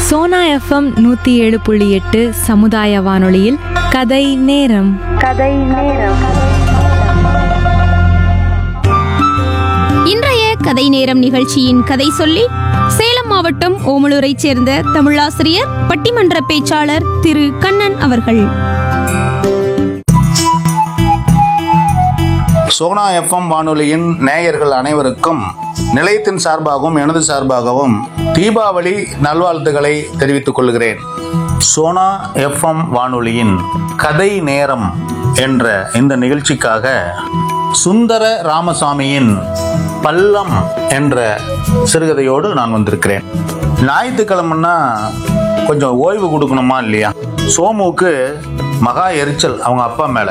Sona FM 107.8 சமுதாய வானொலியில் கதை நேரம். இன்றைய கதை நேரம் நிகழ்ச்சியின் கதை சொல்லி சேலம் மாவட்டம் ஓமலூரைச் சேர்ந்த தமிழாசிரியர், பட்டிமன்ற பேச்சாளர் திரு கண்ணன் அவர்கள். சோனா எஃப்எம் வானொலியின் நேயர்கள் அனைவருக்கும் நிலையத்தின் சார்பாகவும் எனது சார்பாகவும் தீபாவளி நல்வாழ்த்துக்களை தெரிவித்துக் கொள்கிறேன். சோனா எஃப்எம் வானொலியின் கதை நேரம் என்ற இந்த நிகழ்ச்சிக்காக சுந்தர ராமசாமியின் பள்ளம் என்ற சிறுகதையோடு நான் வந்திருக்கிறேன். ஞாயிற்றுக்கிழமைன்னா கொஞ்சம் ஓய்வு கொடுக்கணுமா இல்லையா? சோமுவுக்கு மகா எரிச்சல் அவங்க அப்பா மேல.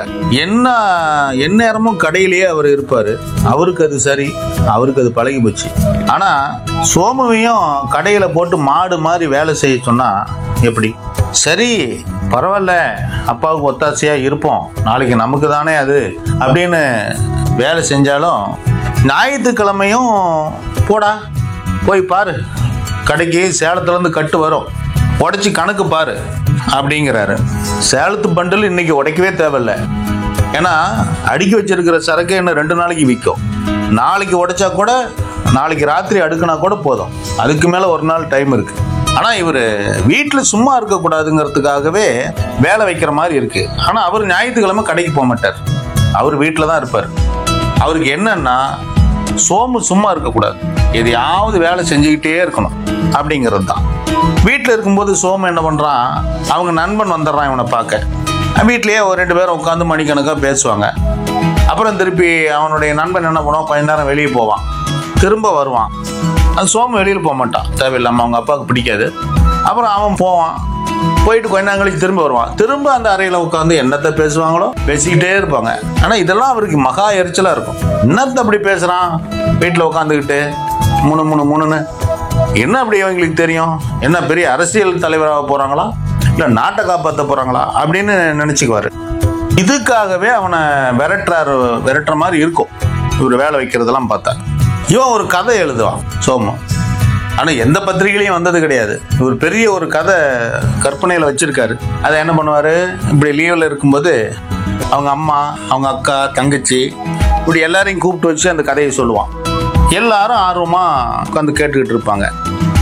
எந்நேரமும் கடையிலேயே அவர் இருப்பாரு. அவருக்கு அது சரி, அவருக்கு அது பழகி போச்சு. ஆனா சோமுவையும் கடையில போட்டு மாடு மாதிரி வேலை செய்ய சொன்னா எப்படி? சரி பரவாயில்ல, அப்பாவுக்கு ஒத்தாசையா இருப்போம், நாளைக்கு நமக்கு தானே அது அப்படின்னு வேலை செஞ்சாலும் ஞாயிற்றுக்கிழமையும் போடா போய் பாரு, கடைக்கு சேலத்துல இருந்து கட்டு வரும், உடைச்சி கணக்கு பாரு அப்படிங்கிறாரு. சேலத்து பண்டில் இன்னைக்கு உடைக்கவே தேவையில்ல. ஏன்னா அடுக்கி வச்சிருக்கிற சரக்கு என்ன 2 நாளைக்கு விற்கும். நாளைக்கு உடைச்சா கூட நாளைக்கு ராத்திரி அடுக்குனா கூட போதும். அதுக்கு மேல ஒரு நாள் டைம் இருக்கு. ஆனா இவர் வீட்டில் சும்மா இருக்கக்கூடாதுங்கிறதுக்காகவே வேலை வைக்கிற மாதிரி இருக்கு. ஆனா அவர் ஞாயிற்றுக்கிழமை கடைக்கு போக மாட்டார், அவர் வீட்டில் தான் இருப்பார். அவருக்கு என்னன்னா சோமு சும்மா இருக்கக்கூடாது, எதையாவது வேலை செஞ்சுக்கிட்டே இருக்கணும் அப்படிங்கிறது தான். வீட்டில் இருக்கும்போது சோமு என்ன பண்ணுறான், அவங்க நண்பன் வந்துடுறான் இவனை பார்க்க. வீட்லேயே ஒரு 2 பேரும் உட்காந்து மணிக்கணக்காக பேசுவாங்க. அப்புறம் திருப்பி அவனுடைய நண்பன் என்ன பண்ணுவான், கொஞ்ச நேரம் வெளியே போவான், திரும்ப வருவான். அது சோமு வெளியில் போக மாட்டான், தேவையில்லாமல் அவங்க அப்பாவுக்கு பிடிக்காது. அப்புறம் அவன் போவான், போயிட்டு கொஞ்ச நேரம் கழிச்சு திரும்ப வருவான். திரும்ப அந்த அறையில் உட்காந்து என்னத்தை பேசுவாங்களோ பேசிக்கிட்டே இருப்பாங்க. ஆனால் இதெல்லாம் அவருக்கு மகா எரிச்சலாக இருக்கும். என்னத்தை அப்படி பேசுகிறான் வீட்டில் உட்காந்துக்கிட்டு முணுன்னு? என்ன அப்படி அவங்களுக்கு தெரியும்? என்ன பெரிய அரசியல் தலைவராக போகிறாங்களா, இல்லை நாட்டை காப்பாற்ற போகிறாங்களா அப்படின்னு நினச்சிக்குவார். இதுக்காகவே அவனை விரட்டுற மாதிரி இருக்கும் இவர் வேலை வைக்கிறதெல்லாம் பார்த்தா. இவன் ஒரு கதை எழுதுவான் சோமு. ஆனால் எந்த பத்திரிகையிலையும் வந்தது கிடையாது. இவர் பெரிய ஒரு கதை கற்பனையில் வச்சிருக்காரு. அதை என்ன பண்ணுவார், இப்படி லீவில் இருக்கும்போது அவங்க அம்மா, அவங்க அக்கா, தங்கச்சி இப்படி எல்லாரையும் கூப்பிட்டு வச்சு அந்த கதையை சொல்லுவான். எல்லாரும் ஆர்வமாக உட்காந்து கேட்டுக்கிட்டு இருப்பாங்க.